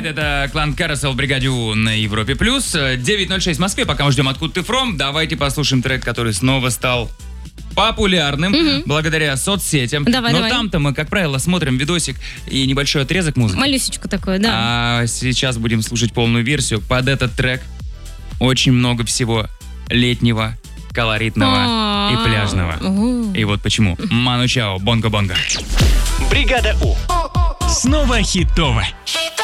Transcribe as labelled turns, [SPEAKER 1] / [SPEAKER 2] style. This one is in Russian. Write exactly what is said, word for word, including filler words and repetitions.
[SPEAKER 1] Alright, это клан Carousel в бригаде У на Европе+. плюс. девять ноль шесть в Москве, пока мы ждем «Откуда ты фром», давайте послушаем трек, который снова стал популярным угу. благодаря соцсетям.
[SPEAKER 2] Давай,
[SPEAKER 1] Но
[SPEAKER 2] давай.
[SPEAKER 1] там-то мы, как правило, смотрим видосик и небольшой отрезок музыки.
[SPEAKER 2] Малюсечку такую, да.
[SPEAKER 1] А сейчас будем слушать полную версию. Под этот трек очень много всего летнего, колоритного и пляжного. И вот почему. Ману Чао, Бонго Бонго.
[SPEAKER 3] Бригада У. Снова хитово.
[SPEAKER 4] Хитово.